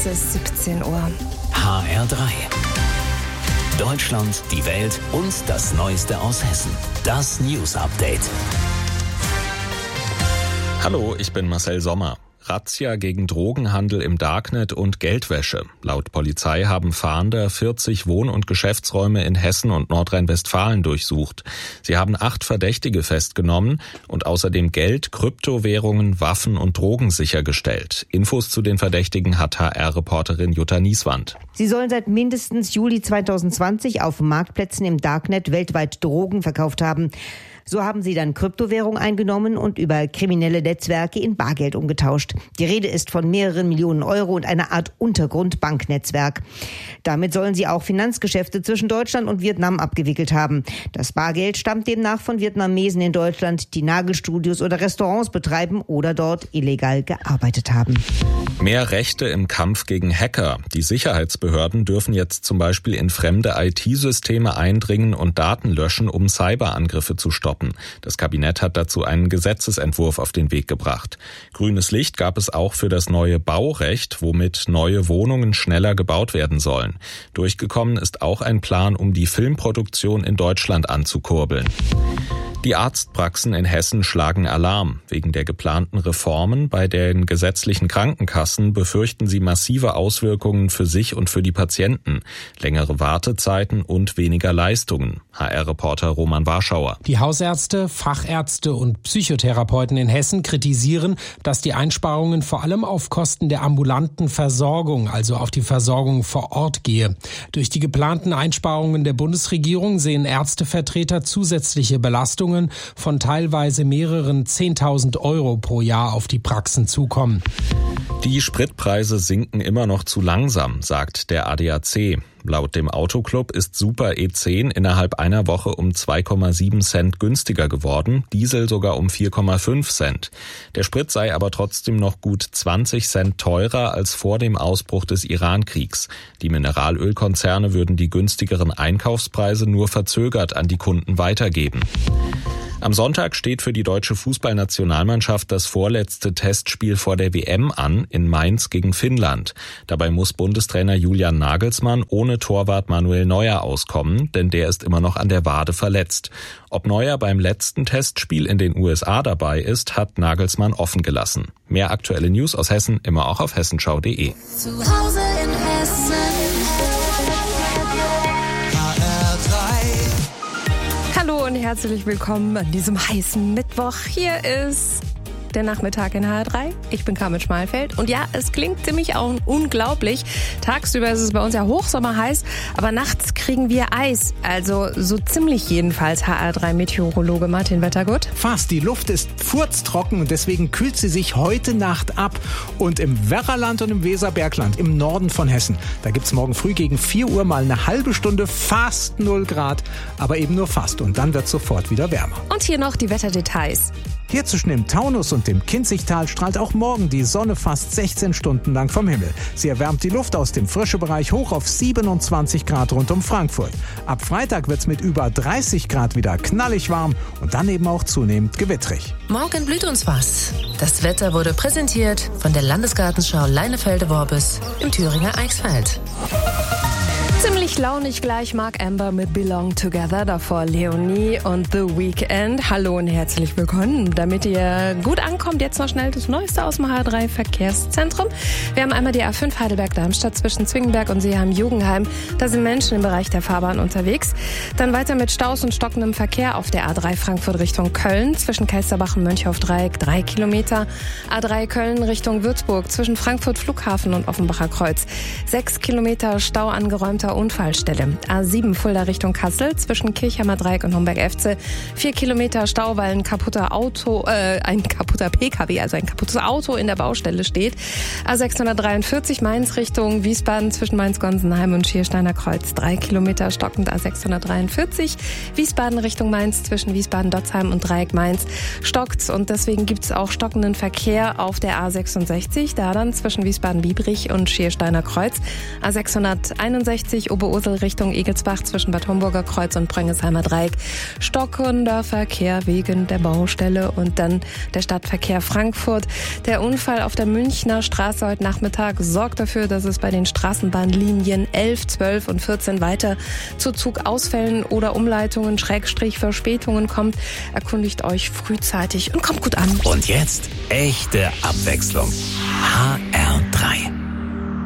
Es ist 17 Uhr. HR3. Deutschland, die Welt und das Neueste aus Hessen. Das News Update. Hallo, ich bin Marcel Sommer. Razzia gegen Drogenhandel im Darknet und Geldwäsche. Laut Polizei haben Fahnder 40 Wohn- und Geschäftsräume in Hessen und Nordrhein-Westfalen durchsucht. Sie haben 8 Verdächtige festgenommen und außerdem Geld, Kryptowährungen, Waffen und Drogen sichergestellt. Infos zu den Verdächtigen hat HR-Reporterin Jutta Nieswand. Sie sollen seit mindestens Juli 2020 auf Marktplätzen im Darknet weltweit Drogen verkauft haben. So haben sie dann Kryptowährung eingenommen und über kriminelle Netzwerke in Bargeld umgetauscht. Die Rede ist von mehreren Millionen Euro und einer Art Untergrund-Banknetzwerk. Damit sollen sie auch Finanzgeschäfte zwischen Deutschland und Vietnam abgewickelt haben. Das Bargeld stammt demnach von Vietnamesen in Deutschland, die Nagelstudios oder Restaurants betreiben oder dort illegal gearbeitet haben. Mehr Rechte im Kampf gegen Hacker. Die Sicherheitsbehörden dürfen jetzt zum Beispiel in fremde IT-Systeme eindringen und Daten löschen, um Cyberangriffe zu stoppen. Das Kabinett hat dazu einen Gesetzesentwurf auf den Weg gebracht. Grünes Licht gab es auch für das neue Baurecht, womit neue Wohnungen schneller gebaut werden sollen. Durchgekommen ist auch ein Plan, um die Filmproduktion in Deutschland anzukurbeln. Die Arztpraxen in Hessen schlagen Alarm. Wegen der geplanten Reformen bei den gesetzlichen Krankenkassen befürchten sie massive Auswirkungen für sich und für die Patienten. Längere Wartezeiten und weniger Leistungen. HR-Reporter Roman Warschauer. Die Hausärzte, Fachärzte und Psychotherapeuten in Hessen kritisieren, dass die Einsparungen vor allem auf Kosten der ambulanten Versorgung, also auf die Versorgung vor Ort gehe. Durch die geplanten Einsparungen der Bundesregierung sehen Ärztevertreter zusätzliche Belastungen von teilweise mehreren 10.000 Euro pro Jahr auf die Praxen zukommen. Die Spritpreise sinken immer noch zu langsam, sagt der ADAC. Laut dem Autoclub ist Super E10 innerhalb einer Woche um 2,7 Cent günstiger geworden, Diesel sogar um 4,5 Cent. Der Sprit sei aber trotzdem noch gut 20 Cent teurer als vor dem Ausbruch des Iran-Kriegs. Die Mineralölkonzerne würden die günstigeren Einkaufspreise nur verzögert an die Kunden weitergeben. Am Sonntag steht für die deutsche Fußballnationalmannschaft das vorletzte Testspiel vor der WM an, in Mainz gegen Finnland. Dabei muss Bundestrainer Julian Nagelsmann ohne Torwart Manuel Neuer auskommen, denn der ist immer noch an der Wade verletzt. Ob Neuer beim letzten Testspiel in den USA dabei ist, hat Nagelsmann offen gelassen. Mehr aktuelle News aus Hessen immer auch auf hessenschau.de. Zu Hause in Hessen. Hallo und herzlich willkommen an diesem heißen Mittwoch. Hier ist der Nachmittag in HR3. Ich bin Carmen Schmalfeld und ja, es klingt ziemlich auch unglaublich. Tagsüber ist es bei uns ja hochsommerheiß, aber nachts kriegen wir Eis. Also so ziemlich jedenfalls, HR3-Meteorologe Martin Wettergut. Fast. Die Luft ist furztrocken und deswegen kühlt sie sich heute Nacht ab. Und im Werraland und im Weserbergland, im Norden von Hessen, da gibt's morgen früh gegen 4 Uhr mal eine halbe Stunde fast 0 Grad, aber eben nur fast. Und dann wird's sofort wieder wärmer. Und hier noch die Wetterdetails. Hier zwischen dem Taunus und dem Kinzigtal strahlt auch morgen die Sonne fast 16 Stunden lang vom Himmel. Sie erwärmt die Luft aus dem Frischebereich hoch auf 27 Grad rund um Frankfurt. Ab Freitag wird's mit über 30 Grad wieder knallig warm und dann eben auch zunehmend gewittrig. Morgen blüht uns was. Das Wetter wurde präsentiert von der Landesgartenschau Leinefelde-Worbis im Thüringer Eichsfeld. Ziemlich launig gleich Mark Amber mit Belong Together, davor Leonie und The Weeknd. Hallo und herzlich willkommen. Damit ihr gut ankommt, jetzt noch schnell das Neueste aus dem HR3 Verkehrszentrum. Wir haben einmal die A5 Heidelberg-Darmstadt zwischen Zwingenberg und Seeheim-Jugendheim. Da sind Menschen im Bereich der Fahrbahn unterwegs. Dann weiter mit Staus und stockendem Verkehr auf der A3 Frankfurt Richtung Köln zwischen Keisterbach und Mönchhof-Dreieck 3 Kilometer. A3 Köln Richtung Würzburg zwischen Frankfurt Flughafen und Offenbacher Kreuz 6 Kilometer Stau angeräumter Unfallstelle. A7 Fulda Richtung Kassel zwischen Kirchheimer Dreieck und Homberg-Efze 4 Kilometer Stau, weil ein kaputter PKW, also ein kaputtes Auto in der Baustelle steht. A643 Mainz Richtung Wiesbaden zwischen Mainz-Gonsenheim und Schiersteiner Kreuz 3 Kilometer stockend. A643 Wiesbaden Richtung Mainz zwischen Wiesbaden-Dotzheim und Dreieck Mainz stockt und deswegen gibt es auch stockenden Verkehr auf der A66, da dann zwischen Wiesbaden-Biebrich und Schiersteiner Kreuz. A661 Oberhausen Grube-Ursel Richtung Egelsbach zwischen Bad Homburger Kreuz und Bröngesheimer Dreieck. Stockender Verkehr wegen der Baustelle und dann der Stadtverkehr Frankfurt. Der Unfall auf der Münchner Straße heute Nachmittag sorgt dafür, dass es bei den Straßenbahnlinien 11, 12 und 14 weiter zu Zugausfällen oder Umleitungen / Verspätungen kommt. Erkundigt euch frühzeitig und kommt gut an. Und jetzt echte Abwechslung. HR3.